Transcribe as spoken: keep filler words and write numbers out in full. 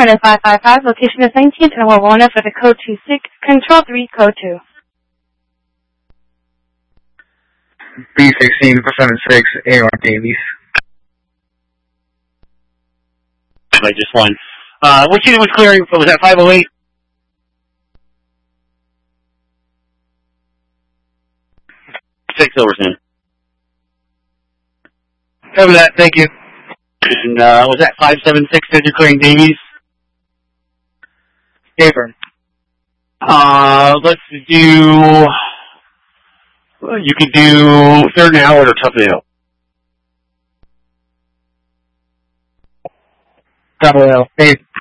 Runner five five five, location is nineteenth and Wawona for the code two six, control three, code two. B sixteen, percent six, A R Davies. I just won. Uh, what unit was clearing? Was that five oh eight? Six over ten. Cover that, thank you. And, uh, was that five seven six that you're clearing Davies? Affirm. Uh, let's do, well, you could do Third and Howard or Top of the Hill. Top of the hill, Dave.